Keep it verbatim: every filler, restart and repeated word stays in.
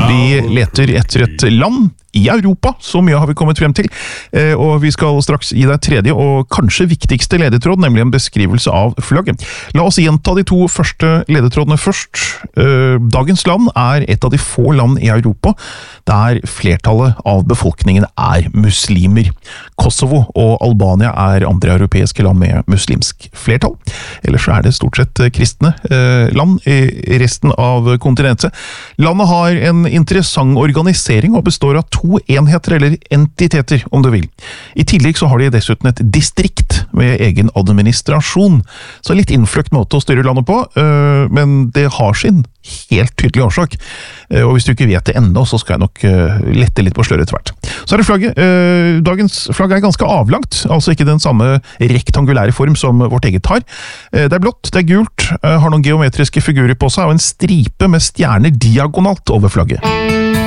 Vi leter etter et land i Europa, så mye har vi kommet frem til, og vi skal straks gi deg tredje og kanskje viktigste ledetråd, nemlig en beskrivelse av flagget. La oss gjenta de to første ledetrådene først. Dagens land er et av de få land i Europa der flertallet av befolkningen er muslimer. Kosovo og Albania er andre europeiske land med muslimsk flertall. Ellers er det stort sett kristne land i resten av kontinentet. Landet har en interessant organisering og består av to to enheter eller entiteter, om du vil. I tillegg så har de dessuten et distrikt med egen administrasjon. Så litt innfløkt måte å styre landet på, men det har sin helt tydelig årsak. Og hvis du ikke vet det enda, så skal jeg nok lette litt på sløret etter hvert. Så er det flagget. Dagens flagg er ganske avlangt, altså ikke den samme rektangulære form som vårt eget har. Det er blått, det er gult, har noen geometriske figurer på seg, og en stripe med stjerner diagonalt over flagget.